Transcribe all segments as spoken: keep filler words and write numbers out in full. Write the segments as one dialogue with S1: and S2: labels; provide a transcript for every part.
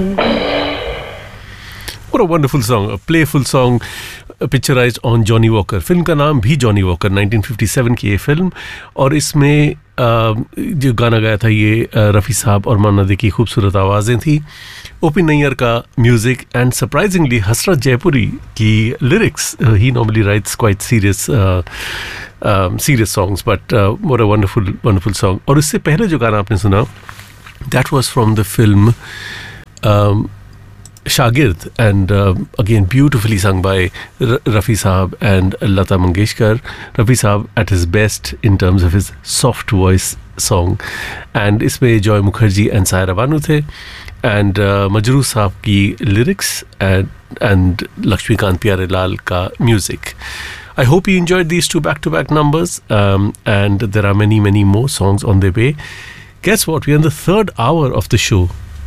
S1: What a wonderful song, a playful song uh, picturized on Johnny Walker. Film का नाम भी Johnny walker, nineteen fifty seven की ये film, और इसमें uh, जो गाना गाया था ये uh, रफ़ी साहब और मान्ना दे की खूबसूरत आवाज़ें थी, ओपी नैयर का म्यूज़िक एंड सरप्राइजिंगली हसरत जयपुरी की lyrics. He normally rights quite serious serious songs, but what a wonderful wonderful song. और इससे पहले जो गाना आपने सुना, that was from the film Shagird, and uh, again beautifully sung by R- Rafi Saab and Lata Mangeshkar. Rafi Saab at his best in terms of his soft voice song, and इसमें Joy Mukherjee and Saira Banu थे, and uh, Majrooh Saab की lyrics and and Lakshmikant Pyarelal का music. I hope you enjoyed these two back-to-back numbers, um, and there are many many more songs on their way. Guess what? We are in the third hour of the show.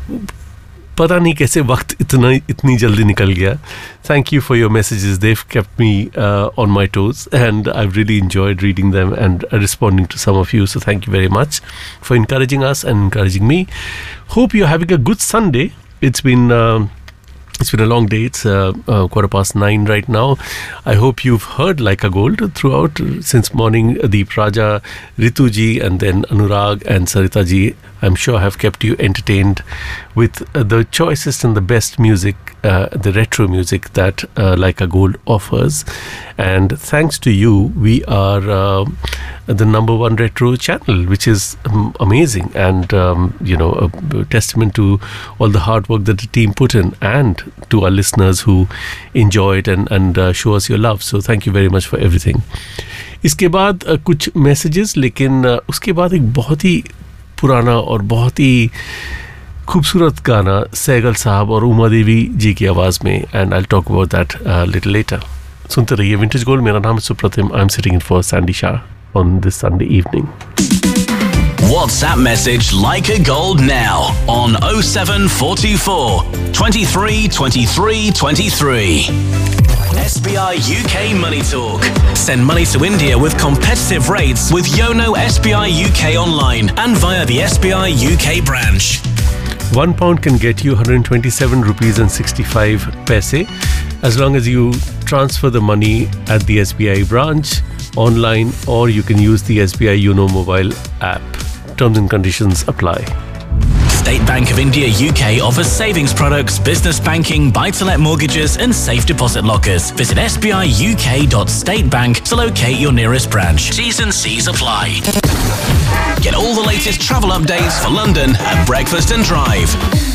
S1: पता नहीं कैसे वक्त इतना इतनी जल्दी निकल गया. Thank you for your messages. They've kept me uh, on my toes, and I've really enjoyed reading them and uh, responding to some of you. So thank you very much for encouraging us and encouraging me. Hope you're having a good Sunday. It's been uh, it's been a long day. It's uh, uh, quarter past nine right now. I hope you've heard Like a Gold throughout since morning. Deep Raja, Ritu ji, and then Anurag and Sarita ji, I'm sure have kept you entertained with uh, the choicest and the best music, uh, the retro music that uh, Like a Gold offers. And thanks to you, we are uh, the number one retro channel, which is um, amazing, and um, you know, a, a testament to all the hard work that the team put in, and to our listeners who enjoy it and, and uh, show us your love. So thank you very much for everything. इसके बाद uh, कुछ messages, लेकिन uh, उसके बाद एक बहुत ही पुराना और बहुत ही खूबसूरत गाना सैगल साहब और उमा देवी जी की आवाज़ में, and I will talk about that little letter. सुनते रहिए विंटेज गोल्ड. मेरा नाम है Supratim. I am sitting in for Sandy Shah on this Sunday evening.
S2: WhatsApp message Like a Gold now on oh seven four two four, twenty-three, twenty-three, twenty-three. S B I U K Money Talk. Send money to India with competitive rates with Yono S B I U K online and via the S B I U K branch.
S1: One pound can get you one hundred twenty-seven rupees and sixty-five paise as long as you transfer the money at the S B I branch online, or you can use the S B I Yono mobile app. Terms and conditions apply.
S2: State Bank of India U K offers savings products, business banking, buy-to-let mortgages and safe deposit lockers. Visit s b i u k dot state bank to locate your nearest branch. T's and C's apply. Get all the latest travel updates for London at Breakfast and Drive.